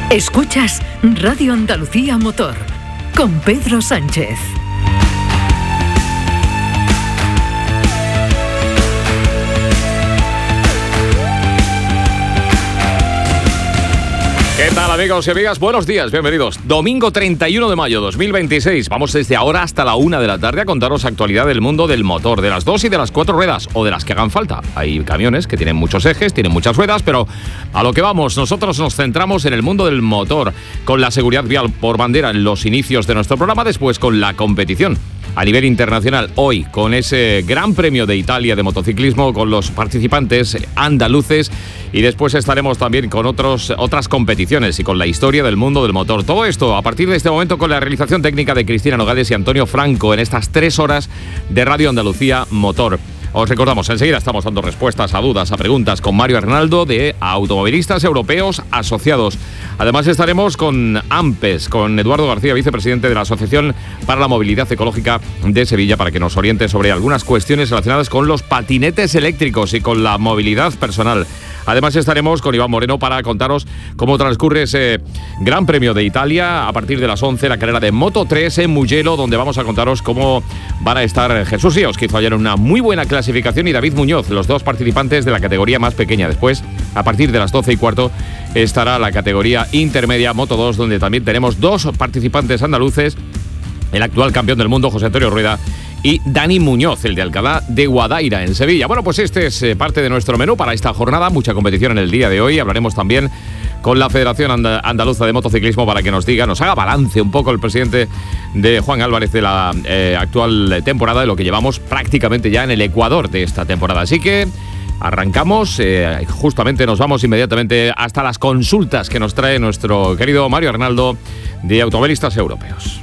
Escuchas Radio Andalucía Motor con Pedro Sánchez. ¿Qué tal, amigos y amigas? Buenos días, bienvenidos. Domingo 31 de mayo 2026. Vamos desde ahora hasta la 1 de la tarde a contaros actualidad del mundo del motor, de las 2 y de las 4 ruedas, o de las que hagan falta. Hay camiones que tienen muchos ejes, tienen muchas ruedas, pero a lo que vamos, nosotros nos centramos en el mundo del motor, con la seguridad vial por bandera en los inicios de nuestro programa, después con la competición a nivel internacional, hoy con ese Gran Premio de Italia de motociclismo, con los participantes andaluces, y después estaremos también con otras competiciones y con la historia del mundo del motor. Todo esto a partir de este momento con la realización técnica de Cristina Nogales y Antonio Franco en estas 3 horas de Radio Andalucía Motor. Os recordamos, enseguida estamos dando respuestas a dudas, a preguntas con Mario Arnaldo de Automovilistas Europeos Asociados. Además estaremos con AMPES, con Eduardo García, vicepresidente de la Asociación para la Movilidad Ecológica de Sevilla, para que nos oriente sobre algunas cuestiones relacionadas con los patinetes eléctricos y con la movilidad personal. Además estaremos con Iván Moreno para contaros cómo transcurre ese Gran Premio de Italia. A partir de las 11, la carrera de Moto 3 en Mugello, donde vamos a contaros cómo van a estar Jesús Ríos, que hizo ayer una muy buena clasificación, y David Muñoz, los dos participantes de la categoría más pequeña. Después, a partir de las 12:15, estará la categoría intermedia Moto 2, donde también tenemos 2 participantes andaluces, el actual campeón del mundo, José Antonio Rueda, y Dani Muñoz, el de Alcalá de Guadaira, en Sevilla. Bueno, pues este es parte de nuestro menú para esta jornada. Mucha competición en el día de hoy. Hablaremos también con la Federación Andaluza de Motociclismo para que nos haga balance un poco el presidente de Juan Álvarez de la actual temporada, de lo que llevamos prácticamente ya en el ecuador de esta temporada. Así que arrancamos, justamente nos vamos inmediatamente hasta las consultas que nos trae nuestro querido Mario Arnaldo de Automovilistas Europeos.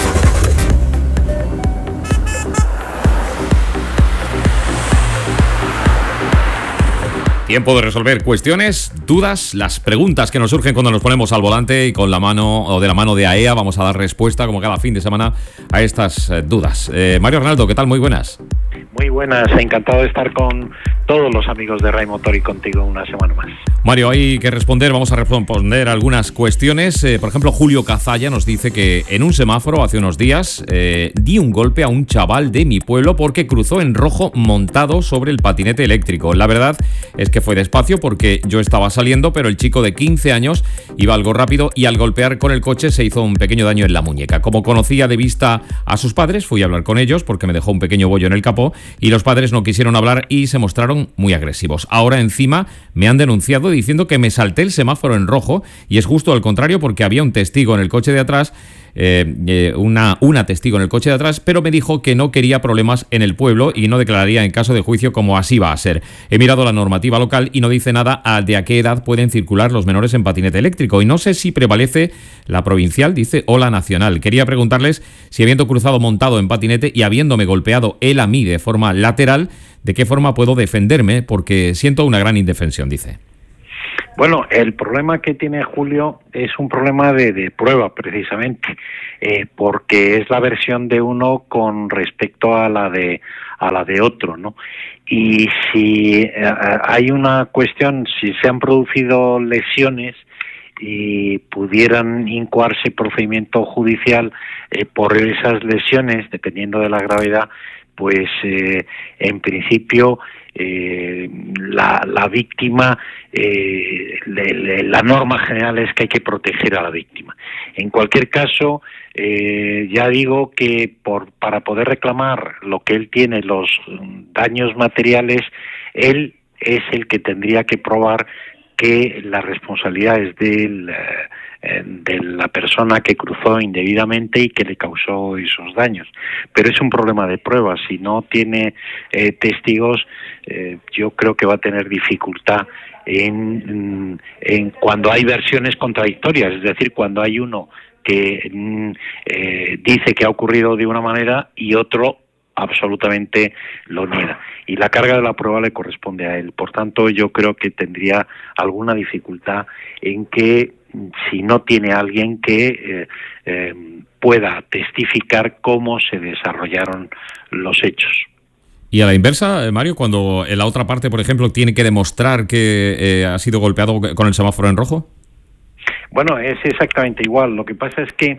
Tiempo de resolver cuestiones, dudas, las preguntas que nos surgen cuando nos ponemos al volante, y con la mano o de la mano de AEA vamos a dar respuesta, como cada fin de semana, a estas dudas. Mario Arnaldo, ¿qué tal? Muy buenas. Muy buenas, encantado de estar con todos los amigos de Ray Motor y contigo una semana más. Mario, hay que responder, vamos a responder algunas cuestiones. Por ejemplo, Julio Cazalla nos dice que en un semáforo hace unos días di un golpe a un chaval de mi pueblo porque cruzó en rojo montado sobre el patinete eléctrico. La verdad es que fue despacio porque yo estaba saliendo, pero el chico de 15 años iba algo rápido y al golpear con el coche se hizo un pequeño daño en la muñeca. Como conocía de vista a sus padres, fui a hablar con ellos porque me dejó un pequeño bollo en el capó, y los padres no quisieron hablar y se mostraron muy agresivos. Ahora encima me han denunciado diciendo que me salté el semáforo en rojo, y es justo al contrario porque había un testigo en el coche de atrás, una testigo en el coche de atrás, pero me dijo que no quería problemas en el pueblo y no declararía en caso de juicio, como así va a ser. He mirado la normativa local y no dice nada de a qué edad pueden circular los menores en patinete eléctrico, y no sé si prevalece la provincial, dice, o la nacional. Quería preguntarles si, habiendo cruzado montado en patinete y habiéndome golpeado él a mí de forma lateral, ¿de qué forma puedo defenderme? Porque siento una gran indefensión, dice. Bueno, el problema que tiene Julio es un problema de prueba, precisamente, porque es la versión de uno con respecto a la de otro, ¿no? Y si hay una cuestión, si se han producido lesiones y pudieran incoarse procedimiento judicial por esas lesiones, dependiendo de la gravedad, pues en principio la víctima, la norma general es que hay que proteger a la víctima. En cualquier caso, ya digo que para poder reclamar lo que él tiene, los daños materiales, él es el que tendría que probar que la responsabilidad es de la persona que cruzó indebidamente y que le causó esos daños. Pero es un problema de pruebas. Si no tiene testigos, yo creo que va a tener dificultad en cuando hay versiones contradictorias, es decir, cuando hay uno que dice que ha ocurrido de una manera y otro absolutamente lo niega, y la carga de la prueba le corresponde a él. Por tanto, yo creo que tendría alguna dificultad en que, si no tiene alguien que pueda testificar cómo se desarrollaron los hechos. Y a la inversa, Mario, cuando la otra parte, por ejemplo, tiene que demostrar que ha sido golpeado con el semáforo en rojo. Bueno, es exactamente igual. Lo que pasa es que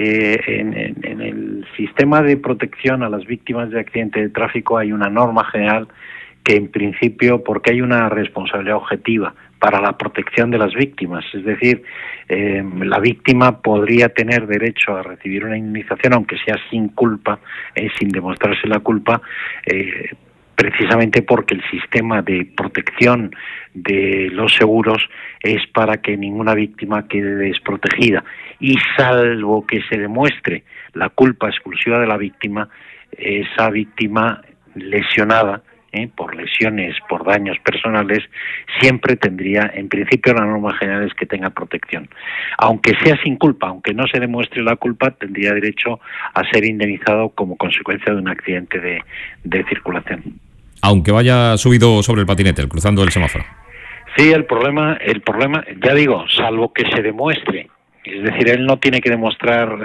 en el sistema de protección a las víctimas de accidente de tráfico hay una norma general que en principio, porque hay una responsabilidad objetiva para la protección de las víctimas, es decir, la víctima podría tener derecho a recibir una indemnización, aunque sea sin culpa, sin demostrarse la culpa, precisamente porque el sistema de protección de los seguros es para que ninguna víctima quede desprotegida, y salvo que se demuestre la culpa exclusiva de la víctima, esa víctima lesionada por lesiones, por daños personales, siempre tendría, en principio la norma general es que tenga protección. Aunque sea sin culpa, aunque no se demuestre la culpa, tendría derecho a ser indemnizado como consecuencia de un accidente de circulación. Aunque vaya subido sobre el patinete, cruzando el semáforo. Sí, el problema, ya digo, salvo que se demuestre. Es decir, él no tiene que demostrar,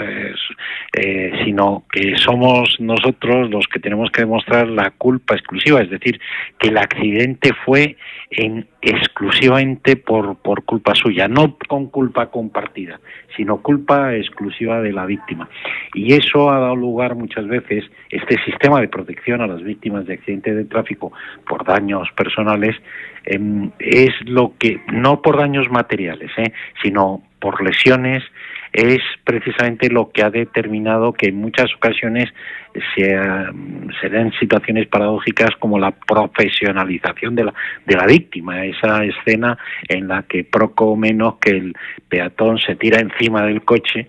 sino que somos nosotros los que tenemos que demostrar la culpa exclusiva, es decir, que el accidente fue exclusivamente por culpa suya, no con culpa compartida, sino culpa exclusiva de la víctima. Y eso ha dado lugar muchas veces, este sistema de protección a las víctimas de accidentes de tráfico por daños personales, es lo que, no por daños materiales, sino por lesiones, es precisamente lo que ha determinado que en muchas ocasiones se den situaciones paradójicas como la profesionalización de la víctima, esa escena en la que poco menos que el peatón se tira encima del coche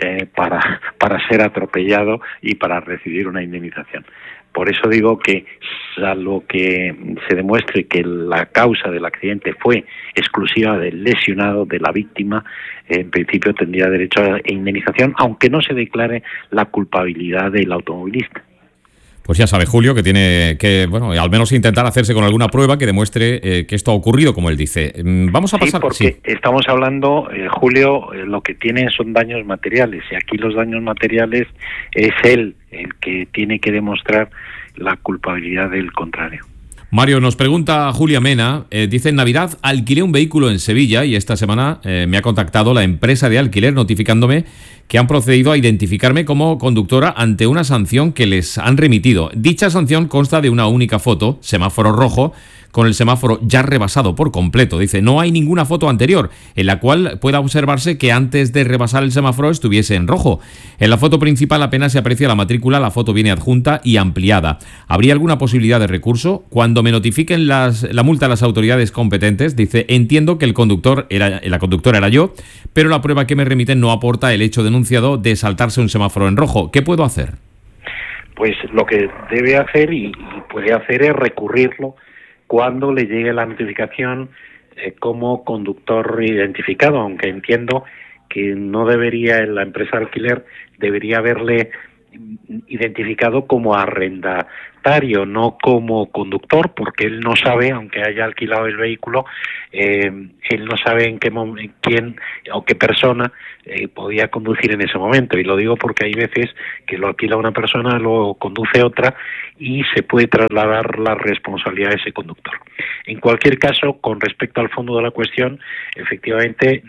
para ser atropellado y para recibir una indemnización. Por eso digo que, salvo que se demuestre que la causa del accidente fue exclusiva del lesionado, de la víctima, en principio tendría derecho a indemnización, aunque no se declare la culpabilidad del automovilista. Pues ya sabe Julio que tiene que, bueno, al menos intentar hacerse con alguna prueba que demuestre que esto ha ocurrido, como él dice. Vamos a pasar... Sí, porque estamos hablando, Julio, lo que tiene son daños materiales, y aquí los daños materiales es él el que tiene que demostrar la culpabilidad del contrario. Mario, nos pregunta Julia Mena, dice: en Navidad alquilé un vehículo en Sevilla y esta semana me ha contactado la empresa de alquiler notificándome que han procedido a identificarme como conductora ante una sanción que les han remitido. Dicha sanción consta de una única foto, semáforo rojo, con el semáforo ya rebasado por completo. Dice, no hay ninguna foto anterior en la cual pueda observarse que antes de rebasar el semáforo estuviese en rojo. En la foto principal apenas se aprecia la matrícula, la foto viene adjunta y ampliada. ¿Habría alguna posibilidad de recurso? Cuando me notifiquen la multa a las autoridades competentes, dice, entiendo que la conductora era yo, pero la prueba que me remiten no aporta el hecho denunciado de saltarse un semáforo en rojo. ¿Qué puedo hacer? Pues lo que debe hacer y puede hacer es recurrirlo cuando le llegue la notificación como conductor identificado, aunque entiendo que no debería, la empresa de alquiler debería haberle identificado como arrendatario, no como conductor, porque él no sabe, aunque haya alquilado el vehículo, él no sabe en quién o qué persona podía conducir en ese momento. Y lo digo porque hay veces que lo alquila una persona, lo conduce otra y se puede trasladar la responsabilidad de ese conductor. En cualquier caso, con respecto al fondo de la cuestión, efectivamente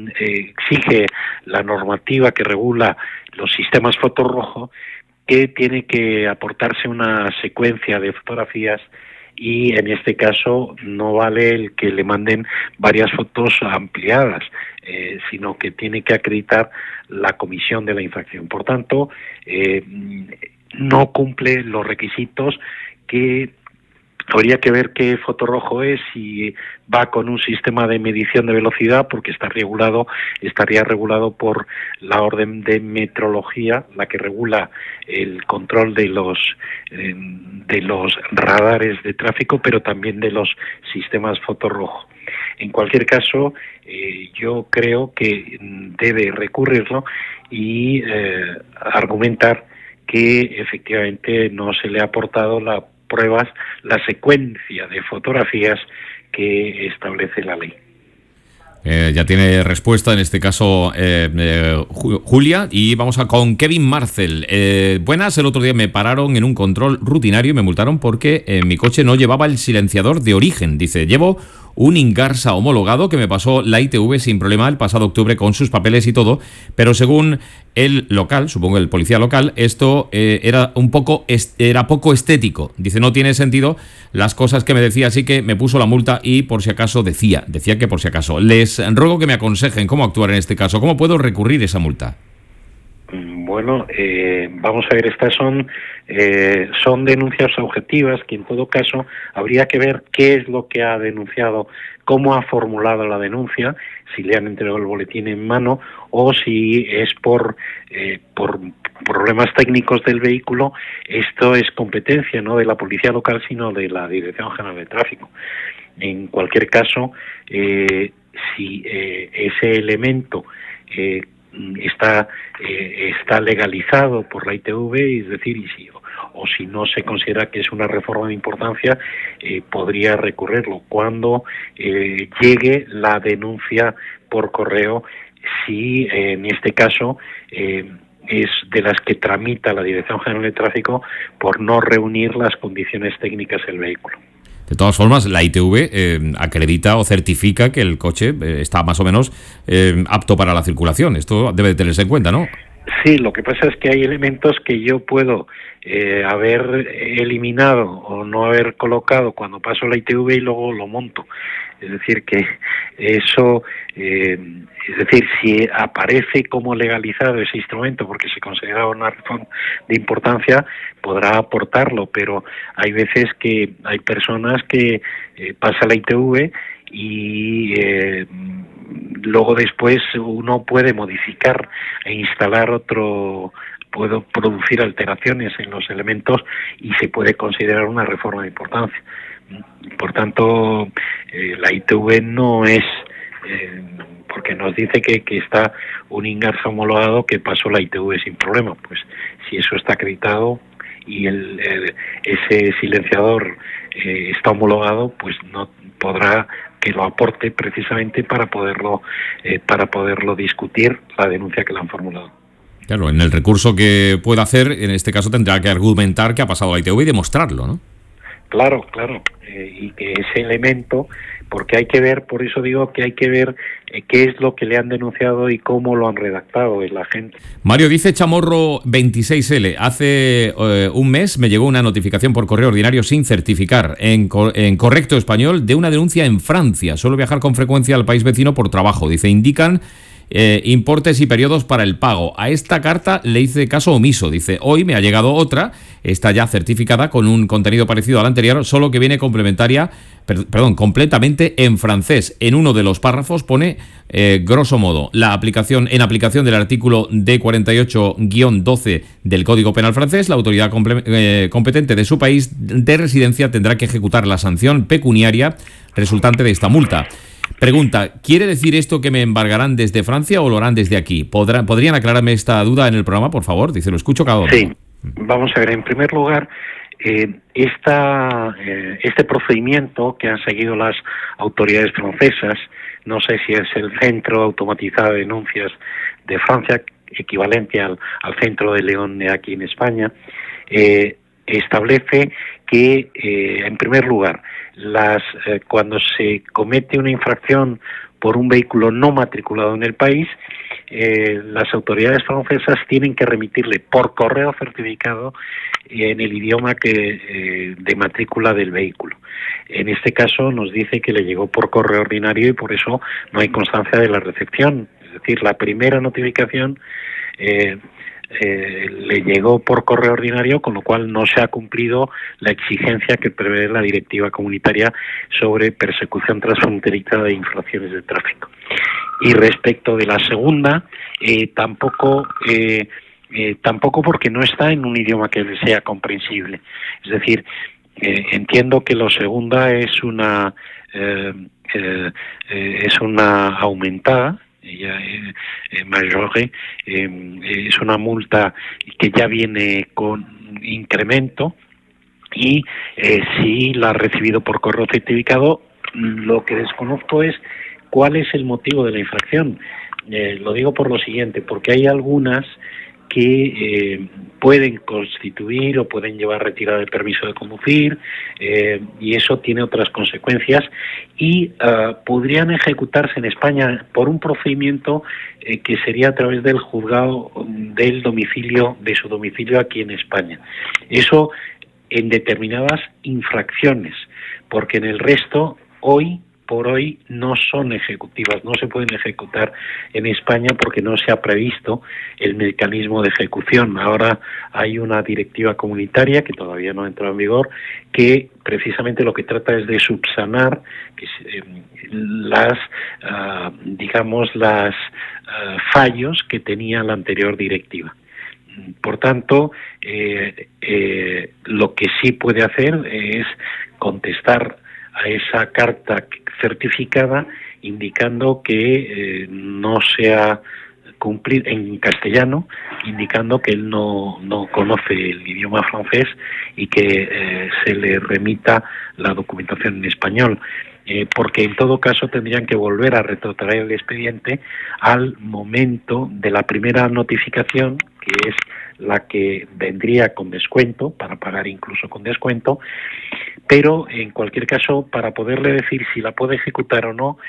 exige la normativa que regula los sistemas fotorrojo que tiene que aportarse una secuencia de fotografías, y en este caso no vale el que le manden varias fotos ampliadas, sino que tiene que acreditar la comisión de la infracción. Por tanto, no cumple los requisitos que habría que ver qué fotorrojo es, si va con un sistema de medición de velocidad, porque estaría regulado por la orden de metrología, la que regula el control de los radares de tráfico, pero también de los sistemas fotorrojo. En cualquier caso, yo creo que debe recurrirlo y argumentar que efectivamente no se le ha aportado la secuencia de fotografías que establece la ley. Ya tiene respuesta en este caso Julia, y vamos con Kevin Marcel. Buenas, el otro día me pararon en un control rutinario y me multaron porque mi coche no llevaba el silenciador de origen. Dice, llevo un Ingarsa homologado que me pasó la ITV sin problema el pasado octubre con sus papeles y todo, pero según el local, supongo el policía local, esto era poco estético. Dice, no tiene sentido las cosas que me decía, así que me puso la multa y por si acaso decía que por si acaso. Les ruego que me aconsejen cómo actuar en este caso, cómo puedo recurrir esa multa. Bueno, vamos a ver, estas son denuncias objetivas que en todo caso habría que ver qué es lo que ha denunciado, cómo ha formulado la denuncia, si le han entregado el boletín en mano o si es por problemas técnicos del vehículo. Esto es competencia no de la policía local, sino de la Dirección General de Tráfico. En cualquier caso, si ese elemento está legalizado por la ITV, es decir, o si no se considera que es una reforma de importancia, podría recurrirlo cuando llegue la denuncia por correo, si en este caso es de las que tramita la Dirección General de Tráfico por no reunir las condiciones técnicas del vehículo. De todas formas, la ITV acredita o certifica que el coche está más o menos apto para la circulación. Esto debe tenerse en cuenta, ¿no? Sí, lo que pasa es que hay elementos que yo puedo haber eliminado o no haber colocado cuando paso la ITV y luego lo monto. Es decir, que eso, si aparece como legalizado ese instrumento porque se considera una reforma de importancia, podrá aportarlo, pero hay veces que hay personas que pasa la ITV y luego después uno puede modificar e instalar otro, puedo producir alteraciones en los elementos y se puede considerar una reforma de importancia. Por tanto, la ITV no es, porque nos dice que está un Ingarsa homologado que pasó la ITV sin problema. Pues si eso está acreditado y ese silenciador está homologado, pues no podrá que lo aporte precisamente para poderlo discutir la denuncia que le han formulado. Claro, en el recurso que pueda hacer, en este caso tendrá que argumentar que ha pasado la ITV y demostrarlo, ¿no? Claro, y que ese elemento, porque hay que ver, por eso digo que hay que ver qué es lo que le han denunciado y cómo lo han redactado la gente. Mario dice Chamorro 26L, hace un mes me llegó una notificación por correo ordinario sin certificar, en correcto español, de una denuncia en Francia. Suelo viajar con frecuencia al país vecino por trabajo. Dice, indican importes y periodos para el pago. A esta carta le hice caso omiso. Dice, hoy me ha llegado otra, está ya certificada con un contenido parecido al anterior, solo que viene completamente en francés. En uno de los párrafos pone, grosso modo, en aplicación del artículo D48-12 del Código Penal francés, la autoridad competente de su país de residencia tendrá que ejecutar la sanción pecuniaria resultante de esta multa. Pregunta, ¿quiere decir esto que me embargarán desde Francia o lo harán desde aquí? ¿Podrían aclararme esta duda en el programa, por favor? Dice, lo escucho cada uno. Sí, vamos a ver, en primer lugar, este procedimiento que han seguido las autoridades francesas, no sé si es el Centro Automatizado de Denuncias de Francia, equivalente al Centro de León de aquí en España, establece que, en primer lugar, cuando se comete una infracción por un vehículo no matriculado en el país, las autoridades francesas tienen que remitirle por correo certificado en el idioma de matrícula del vehículo. En este caso nos dice que le llegó por correo ordinario y por eso no hay constancia de la recepción. Es decir, la primera notificación le llegó por correo ordinario, con lo cual no se ha cumplido la exigencia que prevé la directiva comunitaria sobre persecución transfronteriza de infracciones de tráfico. Y respecto de la segunda, tampoco porque no está en un idioma que le sea comprensible. Es decir, entiendo que lo segunda es una aumentada, mayor, es una multa que ya viene con incremento y si la ha recibido por correo certificado, lo que desconozco es ¿Cuál es el motivo de la infracción? Lo digo por lo siguiente, porque hay algunas que pueden constituir o pueden llevar retirada del permiso de conducir, y eso tiene otras consecuencias, y podrían ejecutarse en España por un procedimiento que sería a través del juzgado del domicilio, de su domicilio aquí en España. Eso en determinadas infracciones, porque en el resto, hoy por hoy no son ejecutivas, no se pueden ejecutar en España porque no se ha previsto el mecanismo de ejecución. Ahora hay una directiva comunitaria que todavía no ha entrado en vigor, que precisamente lo que trata es de subsanar las fallos que tenía la anterior directiva. Por tanto, lo que sí puede hacer es contestar a esa carta certificada indicando que no se ha cumplido en castellano, indicando que él no conoce el idioma francés y que se le remita la documentación en español. Porque en todo caso tendrían que volver a retrotraer el expediente al momento de la primera notificación, que es la que vendría con descuento, para pagar incluso con descuento, pero en cualquier caso, para poderle decir si la puede ejecutar o no,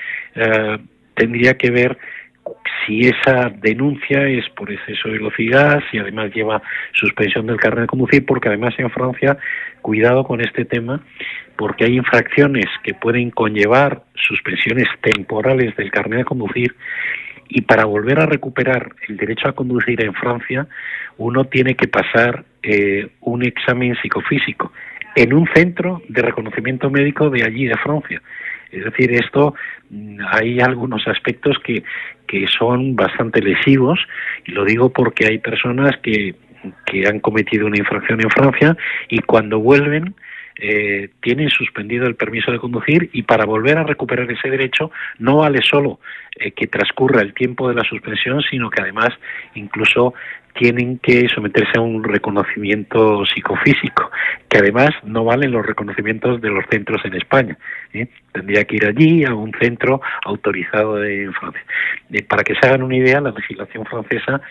tendría que ver si esa denuncia es por exceso de velocidad, si además lleva suspensión del carnet de conducir, porque además en Francia, cuidado con este tema, porque hay infracciones que pueden conllevar suspensiones temporales del carnet de conducir, y para volver a recuperar el derecho a conducir en Francia, uno tiene que pasar un examen psicofísico en un centro de reconocimiento médico de allí, de Francia. Es decir, esto, hay algunos aspectos que son bastante lesivos, y lo digo porque hay personas que han cometido una infracción en Francia y cuando vuelven tienen suspendido el permiso de conducir, y para volver a recuperar ese derecho no vale solo que transcurra el tiempo de la suspensión, sino que además incluso tienen que someterse a un reconocimiento psicofísico, que además no valen los reconocimientos de los centros en España. Tendría que ir allí a un centro autorizado en Francia. Para que se hagan una idea, la legislación francesa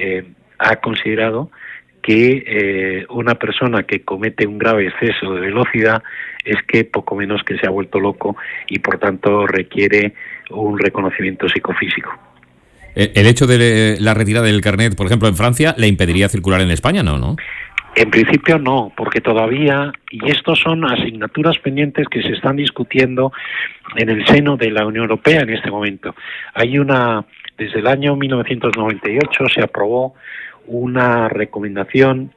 ha considerado que una persona que comete un grave exceso de velocidad es que poco menos que se ha vuelto loco, y por tanto requiere un reconocimiento psicofísico. El hecho de la retirada del carnet, por ejemplo, en Francia, ¿le impediría circular en España? No. En principio no, porque todavía, y estos son asignaturas pendientes que se están discutiendo en el seno de la Unión Europea en este momento. Desde el año 1998 se aprobó una recomendación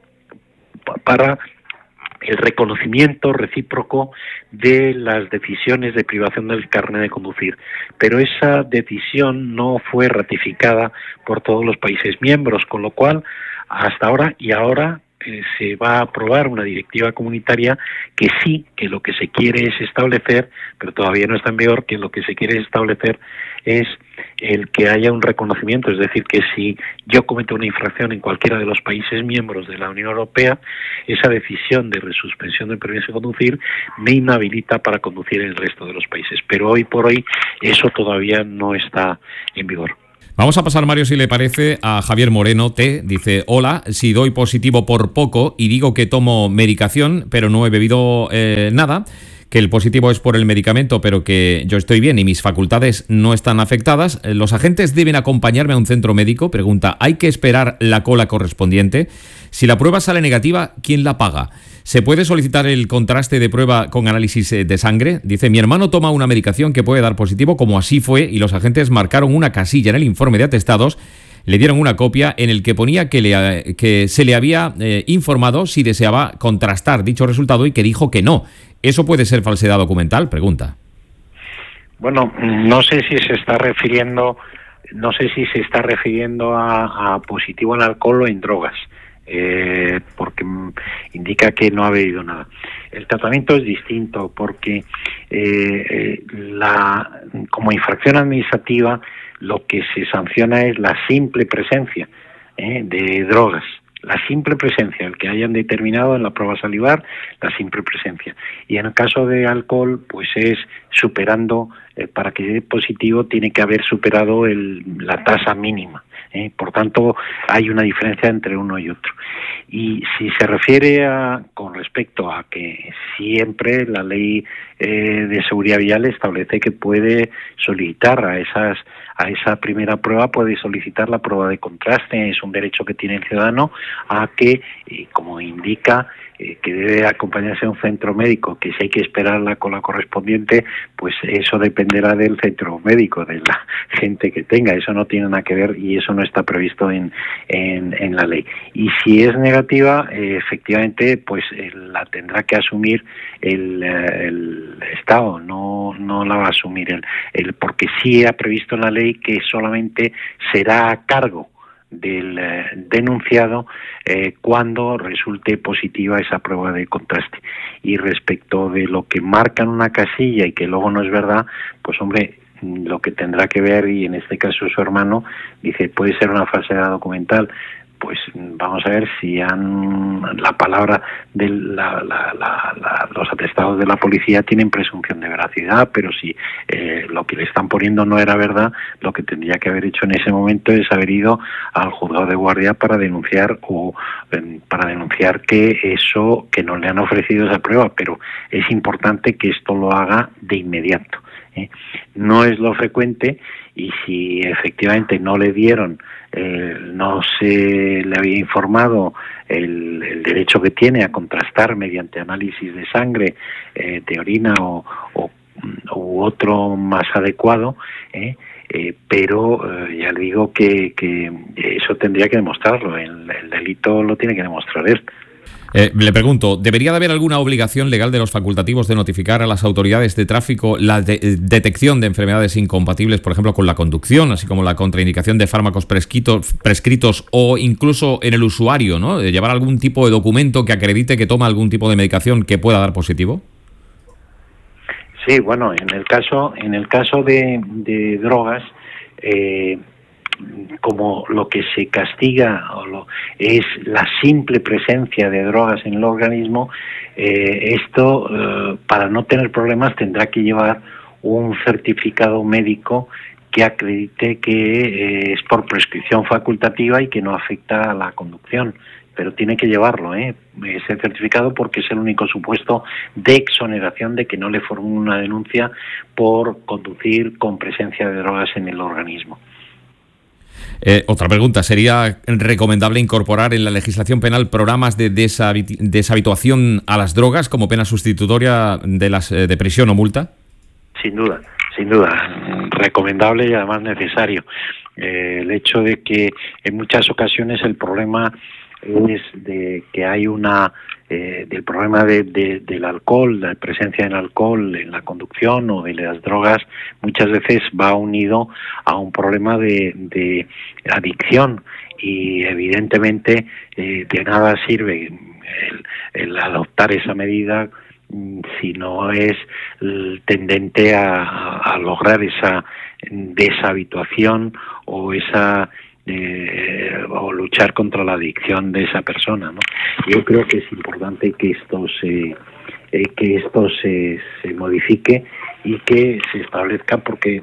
para el reconocimiento recíproco de las decisiones de privación del carnet de conducir, pero esa decisión no fue ratificada por todos los países miembros, con lo cual hasta ahora se va a aprobar una directiva comunitaria que lo que se quiere es establecer, pero todavía no está en vigor, que lo que se quiere establecer es el que haya un reconocimiento, es decir, que si yo cometo una infracción en cualquiera de los países miembros de la Unión Europea, esa decisión de resuspensión del permiso de conducir me inhabilita para conducir en el resto de los países, pero hoy por hoy eso todavía no está en vigor. Vamos a pasar, Mario, si le parece, a Javier Moreno T. Dice: hola, si doy positivo por poco y digo que tomo medicación, pero no he bebido nada, que el positivo es por el medicamento, pero que yo estoy bien y mis facultades no están afectadas, ¿los agentes deben acompañarme a un centro médico? Pregunta, ¿hay que esperar la cola correspondiente? Si la prueba sale negativa, ¿quién la paga? ¿Se puede solicitar el contraste de prueba con análisis de sangre? Dice, mi hermano toma una medicación que puede dar positivo, como así fue, y los agentes marcaron una casilla en el informe de atestados, le dieron una copia en el que ponía que se le había informado si deseaba contrastar dicho resultado y que dijo que no. ¿Eso puede ser falsedad documental? Pregunta. Bueno, no sé si se está refiriendo a positivo en alcohol o en drogas. Porque indica que no ha bebido nada. El tratamiento es distinto porque como infracción administrativa lo que se sanciona es la simple presencia de drogas. la simple presencia, el que hayan determinado en la prueba salivar, la simple presencia. Y en el caso de alcohol, pues es superando, para que dé positivo tiene que haber superado la tasa mínima. Por tanto, hay una diferencia entre uno y otro. Y si se refiere con respecto a que siempre la ley de seguridad vial establece que puede solicitar a esa primera prueba, puede solicitar la prueba de contraste, es un derecho que tiene el ciudadano a que, como indica, que debe acompañarse a un centro médico, que si hay que esperar la cola correspondiente, pues eso dependerá del centro médico, de la gente que tenga, eso no tiene nada que ver y eso no está previsto en la ley. Y si es negativa, efectivamente, pues la tendrá que asumir el Estado, no la va a asumir porque sí ha previsto en la ley que solamente será a cargo del denunciado cuando resulte positiva esa prueba de contraste. Y respecto de lo que marca en una casilla y que luego no es verdad, pues hombre, lo que tendrá que ver, y en este caso su hermano dice puede ser una falsedad documental, pues vamos a ver si la palabra de los atestados de la policía tienen presunción de veracidad, pero si lo que le están poniendo no era verdad, lo que tendría que haber hecho en ese momento es haber ido al juzgado de guardia para denunciar que no le han ofrecido esa prueba, pero es importante que esto lo haga de inmediato. No es lo frecuente, y si efectivamente no le dieron, no se le había informado el derecho que tiene a contrastar mediante análisis de sangre, de orina u otro más adecuado, pero ya le digo que eso tendría que demostrarlo, el delito lo tiene que demostrar él. Le pregunto, ¿debería de haber alguna obligación legal de los facultativos de notificar a las autoridades de tráfico la detección de enfermedades incompatibles, por ejemplo, con la conducción, así como la contraindicación de fármacos prescritos o incluso en el usuario, ¿no? ¿De llevar algún tipo de documento que acredite que toma algún tipo de medicación que pueda dar positivo? Sí, bueno, en el caso de drogas, como lo que se castiga es la simple presencia de drogas en el organismo, esto para no tener problemas tendrá que llevar un certificado médico que acredite que es por prescripción facultativa y que no afecta a la conducción, pero tiene que llevarlo, ese certificado, porque es el único supuesto de exoneración de que no le formule una denuncia por conducir con presencia de drogas en el organismo. Otra pregunta, ¿sería recomendable incorporar en la legislación penal programas de deshabituación a las drogas como pena sustitutoria de prisión o multa? Sin duda, recomendable y además necesario. El hecho de que en muchas ocasiones el problema es de que hay del problema del alcohol, la presencia del alcohol en la conducción o de las drogas, muchas veces va unido a un problema de adicción, y evidentemente de nada sirve el adoptar esa medida si no es tendente a lograr esa deshabituación o o luchar contra la adicción de esa persona, ¿no? Yo creo que es importante que esto se modifique y que se establezca, porque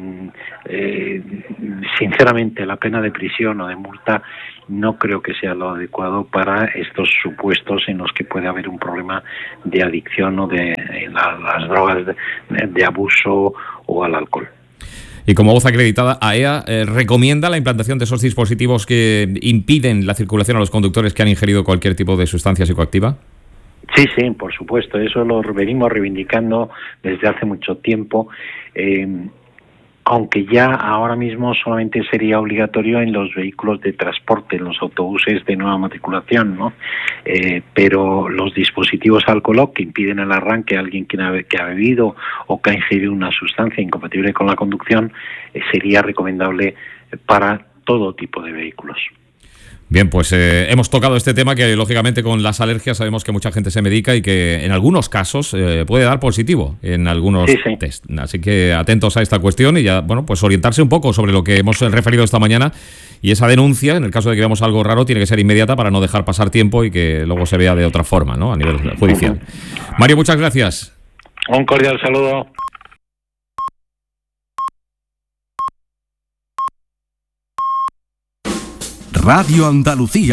sinceramente la pena de prisión o de multa no creo que sea lo adecuado para estos supuestos en los que puede haber un problema de adicción o de las drogas de abuso o al alcohol. Y como voz acreditada, AEA recomienda la implantación de esos dispositivos que impiden la circulación a los conductores que han ingerido cualquier tipo de sustancia psicoactiva. Sí, por supuesto, eso lo venimos reivindicando desde hace mucho tiempo, aunque ya ahora mismo solamente sería obligatorio en los vehículos de transporte, en los autobuses de nueva matriculación, ¿no? Pero los dispositivos alcohol que impiden el arranque a alguien que ha bebido o que ha ingerido una sustancia incompatible con la conducción, sería recomendable para todo tipo de vehículos. Bien, pues hemos tocado este tema que lógicamente con las alergias sabemos que mucha gente se medica y que en algunos casos puede dar positivo en algunos test. Así que atentos a esta cuestión y ya, bueno, pues orientarse un poco sobre lo que hemos referido esta mañana, y esa denuncia, en el caso de que veamos algo raro, tiene que ser inmediata para no dejar pasar tiempo y que luego se vea de otra forma, ¿no?, a nivel judicial. Mario, muchas gracias. Un cordial saludo. Radio Andalucía.